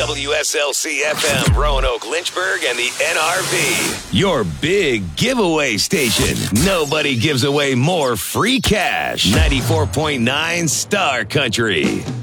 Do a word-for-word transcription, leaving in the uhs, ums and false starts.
W S L C F M, Roanoke, Lynchburg, and the N R V. Your big giveaway station. Nobody gives away more free cash. ninety-four point nine Star Country.